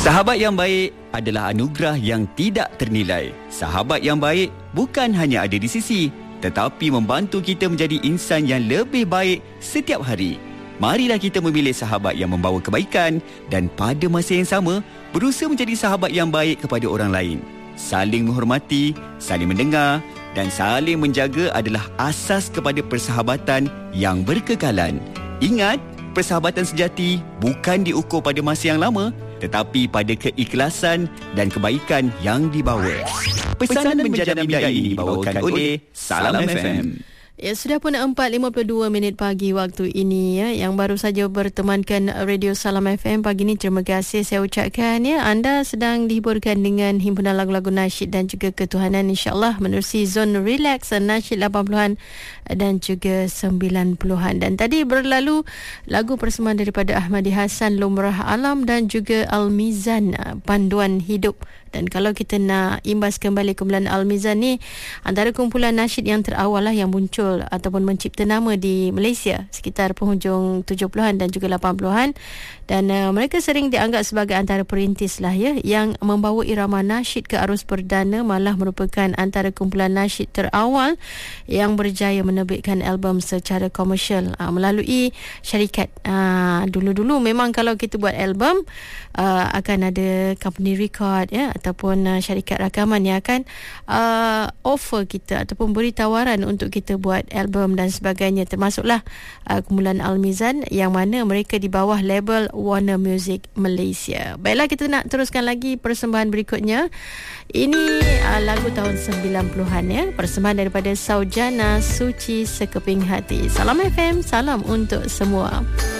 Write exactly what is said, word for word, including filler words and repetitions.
Sahabat yang baik adalah anugerah yang tidak ternilai. Sahabat yang baik bukan hanya ada di sisi, tetapi membantu kita menjadi insan yang lebih baik setiap hari. Marilah kita memilih sahabat yang membawa kebaikan dan pada masa yang sama berusaha menjadi sahabat yang baik kepada orang lain. Saling menghormati, saling mendengar dan saling menjaga adalah asas kepada persahabatan yang berkekalan. Ingat, persahabatan sejati bukan diukur pada masa yang lama, tetapi pada keikhlasan dan kebaikan yang dibawa. Pesanan menjana minda ini dibawakan oleh Salam F M. Ya, sudah pun empat lima puluh dua minit pagi waktu ini ya. Yang baru saja bertemankan Radio Salam F M pagi ini, terima kasih saya ucapkan ya. Anda sedang dihiburkan dengan himpunan lagu-lagu nasyid dan juga ketuhanan, insya-Allah menerusi zon relax nasyid lapan puluhan dan juga sembilan puluhan. Dan tadi berlalu lagu persembahan daripada Ahmadi Hassan, Lumrah Alam dan juga Al-Mizan, Panduan Hidup. Dan kalau kita nak imbas kembali kumpulan Al-Mizan ni, antara kumpulan nasyid yang terawal lah yang muncul ataupun mencipta nama di Malaysia sekitar penghujung tujuh puluhan dan juga lapan puluhan. Dan uh, mereka sering dianggap sebagai antara perintis lah ya, yang membawa irama nasyid ke arus perdana, malah merupakan antara kumpulan nasyid terawal yang berjaya menerbitkan album secara komersial uh, melalui syarikat. Uh, dulu-dulu memang kalau kita buat album uh, akan ada company record ya, ataupun uh, syarikat rakaman yang akan uh, offer kita ataupun beri tawaran untuk kita buat album dan sebagainya, termasuklah uh, kumpulan Al-Mizan yang mana mereka di bawah label Warner Music Malaysia. Baiklah, kita nak teruskan lagi persembahan berikutnya. Ini uh, lagu tahun sembilan puluhan ya, persembahan daripada Saujana, Suci Sekeping Hati. Salam F M, salam untuk semua.